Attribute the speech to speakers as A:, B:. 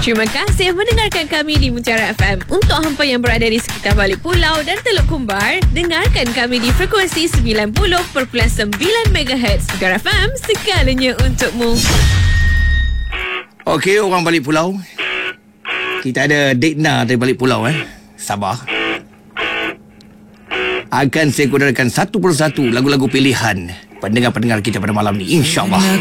A: Terima kasih mendengarkan kami di Mutiara FM. Untuk hampa yang berada di sekitar Balik Pulau dan Teluk Kumbar, dengarkan kami di frekuensi 90.9 MHz. Mutiara FM, segalanya untukmu.
B: Okey, orang Balik Pulau. Kita ada Dekna dari Balik Pulau. Sabar. Akan saya gunakan satu persatu lagu-lagu pilihan pendengar-pendengar kita pada malam ni, InsyaAllah.